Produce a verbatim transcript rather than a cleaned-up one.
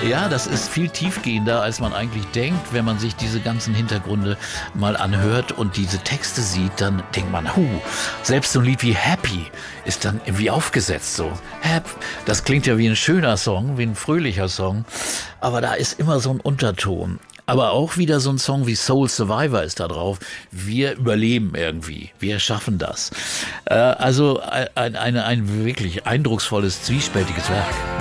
Ja, das ist viel tiefgehender, als man eigentlich denkt. Wenn man sich diese ganzen Hintergründe mal anhört und diese Texte sieht, dann denkt man, hu, selbst so ein Lied wie Happy ist dann irgendwie aufgesetzt so. Hap, das klingt ja wie ein schöner Song, wie ein fröhlicher Song, aber da ist immer so ein Unterton. Aber auch wieder so ein Song wie Soul Survivor ist da drauf. Wir überleben irgendwie. Wir schaffen das. Äh, also ein, ein, ein wirklich eindrucksvolles, zwiespältiges Werk.